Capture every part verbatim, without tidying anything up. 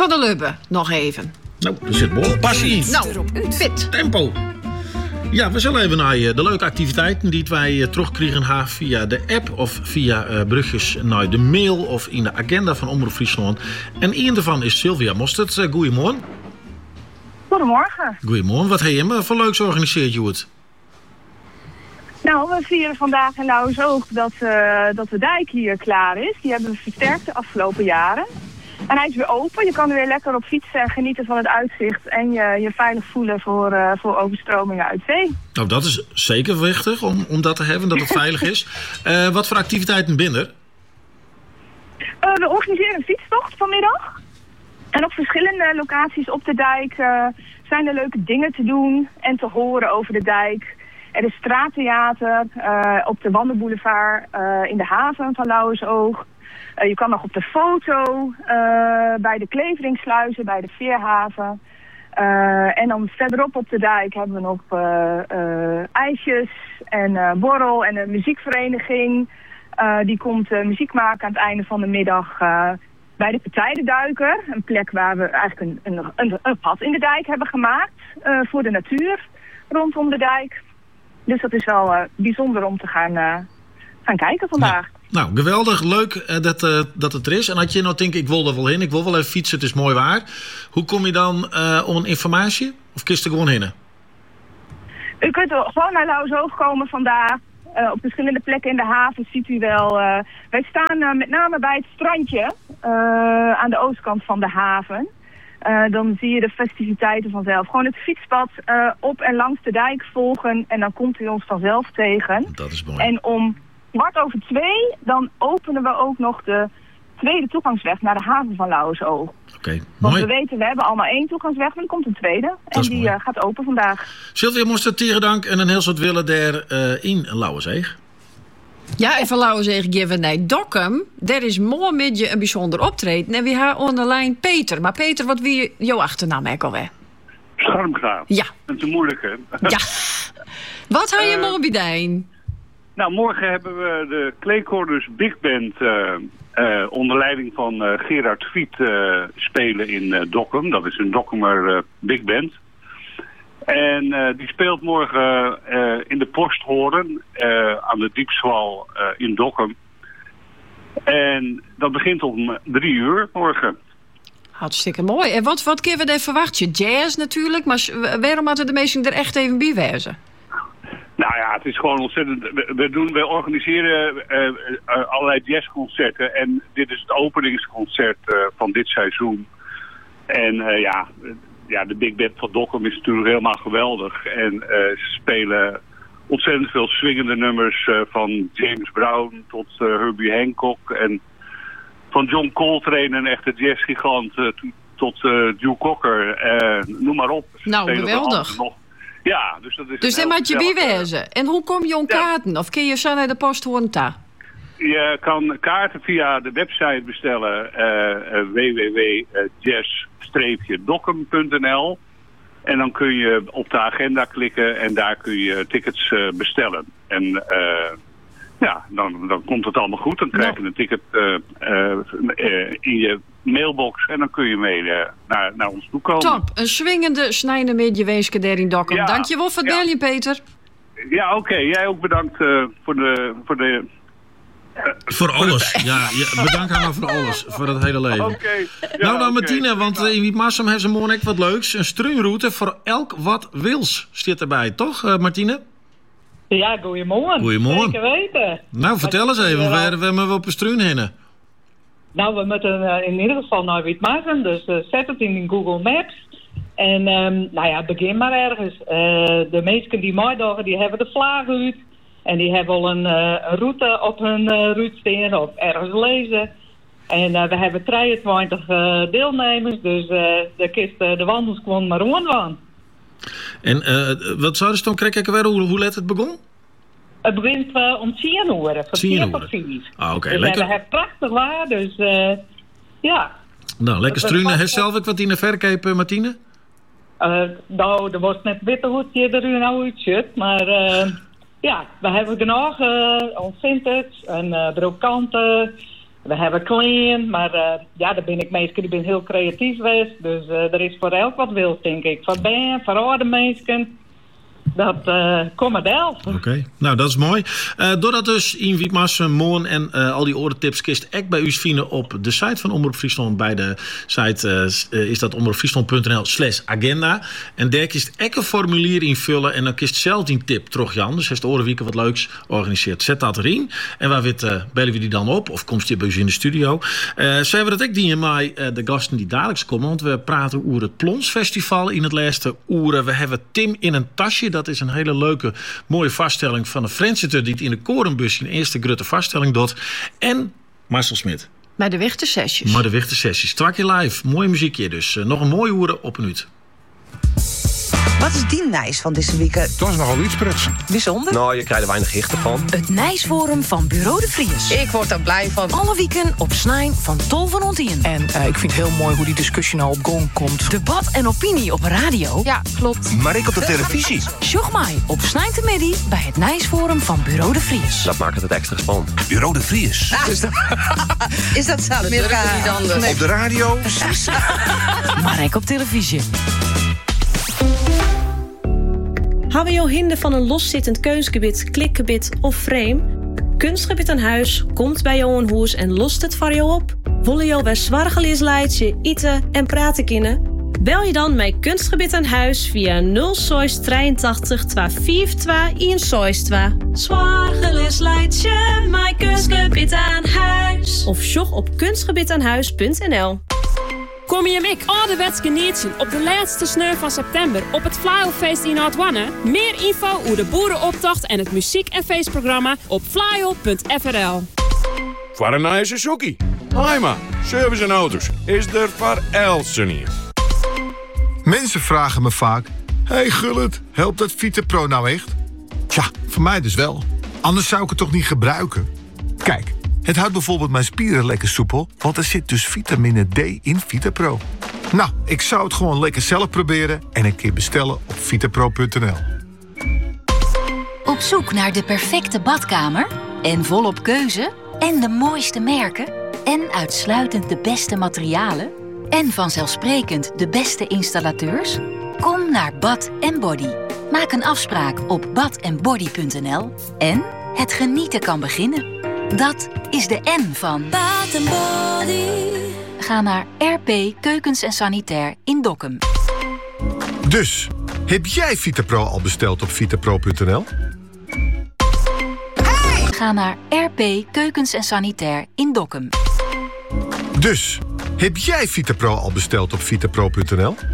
van der Lubbe, nog even. Nou, er zit behoorlijk passie in. Nou, fit. Tempo. Ja, we zullen even naar de leuke activiteiten die wij terugkrijgen via de app of via uh, brugjes naar de mail of in de agenda van Omroep Friesland. En één daarvan is Sylvia Mostert. Uh, goedemorgen. Goedemorgen. Goedemorgen. Wat heb je me voor leuks georganiseerd, Joet? Nou, we vieren vandaag in Lauwersoog dat, uh, dat de dijk hier klaar is. Die hebben we versterkt de afgelopen jaren. En hij is weer open. Je kan er weer lekker op fietsen en genieten van het uitzicht. En je, je veilig voelen voor, uh, voor overstromingen uit zee. Nou, dat is zeker wichtig om, om dat te hebben, dat het veilig is. Uh, wat voor activiteiten binnen? Uh, we organiseren een fietstocht vanmiddag. En op verschillende locaties op de dijk uh, zijn er leuke dingen te doen en te horen over de dijk. Er is straattheater uh, op de Wandelboulevard uh, in de haven van Lauwersoog. Uh, je kan nog op de foto uh, bij de Kleveringsluizen, bij de Veerhaven. Uh, en dan verderop op de dijk hebben we nog uh, uh, ijsjes en uh, borrel en een muziekvereniging. Uh, die komt uh, muziek maken aan het einde van de middag uh, bij de Partijdenduiker. Een plek waar we eigenlijk een, een, een, een pad in de dijk hebben gemaakt uh, voor de natuur rondom de dijk. Dus dat is wel uh, bijzonder om te gaan, uh, gaan kijken vandaag. Ja. Nou, geweldig. Leuk uh, dat, uh, dat het er is. En had je nou denkt, ik wil er wel heen, ik wil wel even fietsen, het is mooi waar. Hoe kom je dan uh, om een informatie? Of kist er gewoon heen? U kunt er gewoon naar Lauwersoog komen vandaag. Uh, op verschillende plekken in de haven ziet u wel. Uh, wij staan uh, met name bij het strandje uh, aan de oostkant van de haven. Uh, dan zie je de festiviteiten vanzelf. Gewoon het fietspad uh, op en langs de dijk volgen en dan komt u ons vanzelf tegen. Dat is mooi. En om kwart over twee, dan openen we ook nog de tweede toegangsweg naar de haven van Lauwersoog. Oké, okay, Want mooi. we weten, we hebben allemaal één toegangsweg, maar er komt een tweede. Dat en is die mooi. uh, gaat open vandaag. Sylvia Mostert, tegen dank en een heel soort willen daar uh, in Lauwersoog. Ja, en van Lauwersoog geven naar Dokkum. Daar is morgen middag een bijzonder optreden. En we hebben on de lijn Peter. Maar Peter, wat wie jouw achternaam ook alweer? Scharmgraaf. Ja. Dat is een moeilijke. Ja. Wat ga je Uh, morgen bij? Nou, morgen hebben we de Kleekorners Big Band uh, uh, onder leiding van uh, Gerard Viet uh, spelen in uh, Dokkum. Dat is een Dokkumer uh, Big Band. En uh, die speelt morgen uh, in de Posthoorn uh, aan de Diepswal uh, in Dokkum. En dat begint om drie uur morgen. Hartstikke mooi. En wat, wat kunnen we daar verwachten? Jazz natuurlijk, maar waarom hadden de meesten er echt even bij wezen? Nou ja, het is gewoon ontzettend. We, we, doen, we organiseren uh, uh, allerlei jazzconcerten en dit is het openingsconcert uh, van dit seizoen. En uh, ja, ja, de Big Band van Dokkum is natuurlijk helemaal geweldig. En uh, ze spelen ontzettend veel swingende nummers uh, van James Brown tot uh, Herbie Hancock en van John Coltrane, een echte jazzgigant, uh, tot uh, Duke Cocker, uh, noem maar op. Ze nou, spelen geweldig. Nog. Ja, dus dat is. Dus daar moet je bij wezen. En hoe kom je om Ja. kaarten? Of kun je zo naar de Posthoorn ta? Je kan kaarten via de website bestellen uh, uh, w w w punt jazz dokkum punt n l en dan kun je op de agenda klikken en daar kun je tickets uh, bestellen. En uh, ja, dan, dan komt het allemaal goed. Dan krijg je een ticket uh, uh, uh, in je mailbox en dan kun je mee uh, naar, naar ons toe komen. Top. Een swingende, snijende middenweeske daar in Dokkum. Ja. Dankjewel voor het Ja. bellen, Peter. Ja, oké. Okay. Jij ook bedankt uh, voor de... Voor de Voor alles. Ja, ja, bedankt aan voor alles. Voor het hele leven. Oké. Okay. Ja, nou dan, okay. Martine, want uh, in Wietmarsum hebben ze morgen wat leuks. Een struinroute voor elk wat wils zit erbij, toch, uh, Martine? Ja, goeiemorgen. Goeiemorgen. Zeker weten. Nou, vertel eens even, waar we we op een struin heen? Nou, we moeten uh, in ieder geval naar Wietmarsum, dus uh, zet het in Google Maps. En um, nou ja, begin maar ergens. Uh, de meesten die meedogen, die hebben de vlaag uit. En die hebben al een, uh, een route op hun uh, route staan of ergens lezen. En uh, we hebben drieëntwintig uh, deelnemers, dus uh, de kist uh, de wandels gewoon maar rond van. En uh, wat zouden ze dan krijgen? Weer? Hoe, hoe let het begon? Het begint uh, om tien uur, van tien tot vier. Ah, oké, okay, dus lekker. we hebben prachtig waar, dus uh, ja. Nou, lekker struinen. Heb je zelf ook wat in de verkoop, Martine? Uh, nou, er wordt net witte hoedje er nu nou uitzet, maar uh, ja, we hebben genoeg uh, on vintage en uh, brokanten We hebben Clean, maar uh, ja, daar ben ik mensen die ben heel creatief geweest. Dus uh, er is voor elk wat wil, denk ik. Voor band, voor oude mensen. Dat uh, komt maar delf. Oké, okay. Nou dat is mooi. Uh, doordat dus in Wietmassen, Moon en uh, al die oortetips kist ek bij u vinden op de site van Omroep Friesland. Bij de site uh, is dat omroepfriesland.nl slash agenda. En daar kist ek een formulier invullen en dan kist zelf die tip terug Jan. Dus als de orenweken wat leuks organiseert, zet dat erin. En waar wit, uh, bellen we die dan op of komt die bij u in de studio. Uh, zo hebben we dat ik die mij uh, de gasten die dagelijks komen. Want we praten over het Plonsfestival in het laatste uren. We hebben Tim in een tasje. Dat is een hele leuke, mooie vaststelling van een Friendseter die het in de Korenbus in de eerste grote vaststelling doet. En Marcel Smit. Bij de Wichte Sessies. Maar de Wichte Sessies. Strak je live. Mooi muziekje dus. Uh, nog een mooie uren op een uur. Wat is die Nijs van deze week? Dat is nogal iets prutsen. Bijzonder? Nou, je krijgt er weinig hichten van. Het Nijsforum van Bureau de Vries. Ik word er blij van. Alle weken op Snijn van tolf van ontien. En uh, ik vind het heel mooi hoe die discussie nou op gang komt. Debat en opinie op radio. Ja, klopt. Maar ik op de televisie. Sjoch mij op Snijn te Middy bij het Nijsforum van Bureau de Vries. Dat maakt het extra spannend. Bureau de Vries. Ah. Is dat, is dat zelfs meer niet anders? Nee. Op de radio. Maar ik op televisie. Hebben je hinder van een loszittend keusgebied, klikgebied of frame? Kunstgebied aan huis komt bij jou een hoes en lost het voor jou op. Willen jou bij zwargelies leidje, eten en praten kunnen? Bel je dan met Kunstgebied aan huis via nul zes drieëntachtig tweehonderdvijfentwintig honderdzevenentwintig. Zwargelies leidje, met Kunstgebied aan huis. Of sjog op kunstgebiedaanhuis punt n l. Kom je mik ouderwets genieten op de laatste sneu van september op het Flyopfeest in Oudwanne? Meer info over de boerenoptocht en het muziek- en feestprogramma op flyop punt f r l. Voor een nieuwe Suzuki. Haima, service en auto's is er voor Elsen hier. Mensen vragen me vaak: hey Gullit, helpt dat VitaPro nou echt? Tja, voor mij dus wel. Anders zou ik het toch niet gebruiken? Kijk. Het houdt bijvoorbeeld mijn spieren lekker soepel, want er zit dus vitamine D in VitaPro. Nou, ik zou het gewoon lekker zelf proberen en een keer bestellen op vitapro punt n l. Op zoek naar de perfecte badkamer? En volop keuze? En de mooiste merken? En uitsluitend de beste materialen? En vanzelfsprekend de beste installateurs? Kom naar Bad en Body. Maak een afspraak op bad en body punt n l en het genieten kan beginnen. Dat is de N van Bath and Body. Ga naar R P Keukens en Sanitair in Dokkum. Dus, heb jij VitaPro al besteld op vitapro punt n l? Hey! Ga naar R P Keukens en Sanitair in Dokkum. Dus, heb jij VitaPro al besteld op vitapro punt n l?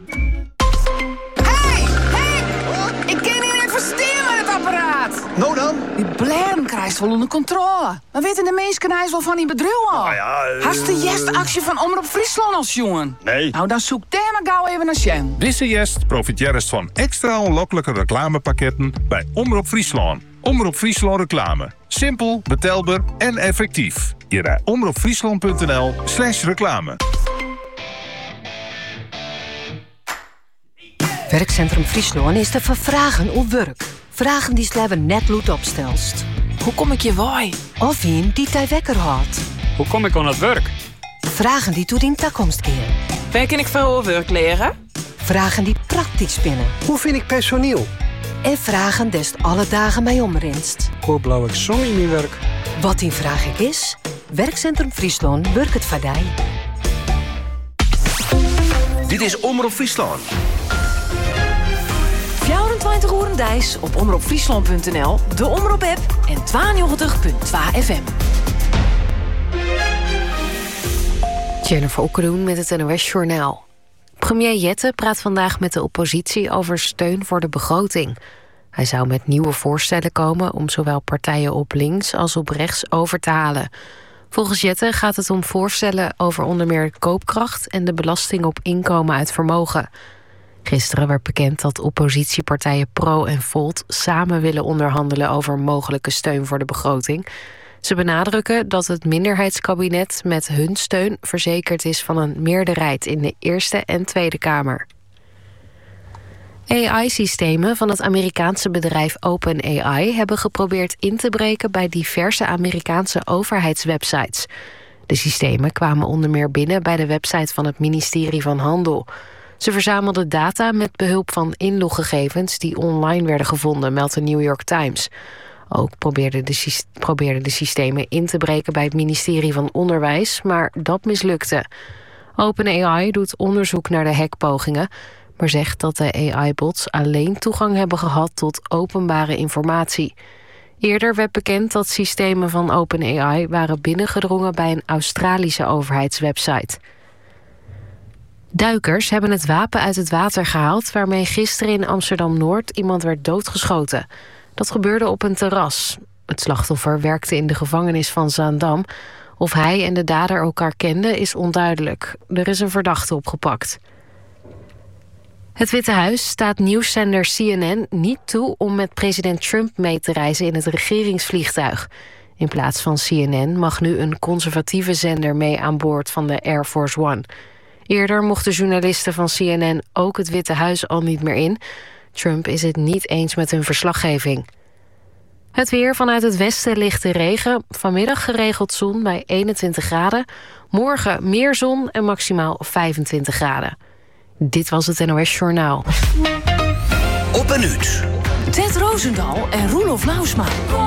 Hey, hey! Ik kan niet investeren met het apparaat. Nou dan? Die blaren krijgt wel onder controle. Maar weten de meesten nou wel van die bedrijven al? Nou ja, uh, Hast de eerste actie van Omroep Friesland als jongen? Nee. Nou, dan zoek daar maar gauw even naar Sjen. Deze jest profiteert van extra onlokkelijke reclamepakketten bij Omroep Friesland. Omroep Friesland reclame. Simpel, betaalbaar en effectief. Hier bij omroepfriesland punt n l slash reclame. Werkcentrum Friesland is te vervragen op werk. Vragen die Sleven net loet opstelst. Hoe kom ik je waai? Of een die tij wekker houdt. Hoe kom ik aan het werk? Vragen die toe in toekomst keren. Waar kan ik veel werk leren? Vragen die praktisch spinnen. Hoe vind ik personeel? En vragen des alle dagen mij omrinst. Hoe blauw ik zon in mijn werk? Wat die vraag ik is, Werkcentrum Friesland werkt het vadij. Dit is Omroep Friesland. vierentwintig uur dijs op omroepfriesland punt n l, de Omroep-app en tweeënnegentig punt twee F M. Jennifer Okkeroen met het N O S-journaal. Premier Jette praat vandaag met de oppositie over steun voor de begroting. Hij zou met nieuwe voorstellen komen om zowel partijen op links als op rechts over te halen. Volgens Jette gaat het om voorstellen over onder meer koopkracht en de belasting op inkomen uit vermogen. Gisteren werd bekend dat oppositiepartijen Pro en Volt samen willen onderhandelen over mogelijke steun voor de begroting. Ze benadrukken dat het minderheidskabinet met hun steun verzekerd is van een meerderheid in de Eerste en Tweede Kamer. A I-systemen van het Amerikaanse bedrijf OpenAI hebben geprobeerd in te breken bij diverse Amerikaanse overheidswebsites. De systemen kwamen onder meer binnen bij de website van het ministerie van Handel. Ze verzamelden data met behulp van inloggegevens die online werden gevonden, meldt de New York Times. Ook probeerden de, probeerden de systemen in te breken bij het ministerie van Onderwijs, maar dat mislukte. OpenAI doet onderzoek naar de hackpogingen, maar zegt dat de A I-bots alleen toegang hebben gehad tot openbare informatie. Eerder werd bekend dat systemen van OpenAI waren binnengedrongen bij een Australische overheidswebsite. Duikers hebben het wapen uit het water gehaald waarmee gisteren in Amsterdam-Noord iemand werd doodgeschoten. Dat gebeurde op een terras. Het slachtoffer werkte in de gevangenis van Zaandam. Of hij en de dader elkaar kenden is onduidelijk. Er is een verdachte opgepakt. Het Witte Huis staat nieuwszender C N N niet toe om met president Trump mee te reizen in het regeringsvliegtuig. In plaats van C N N mag nu een conservatieve zender mee aan boord van de Air Force One. Eerder mochten journalisten van C N N ook het Witte Huis al niet meer in. Trump is het niet eens met hun verslaggeving. Het weer: vanuit het westen lichte regen. Vanmiddag geregeld zon bij eenentwintig graden. Morgen meer zon en maximaal vijfentwintig graden. Dit was het N O S Journaal. Op een uur. Ted Roosendaal en Roelof Lausma.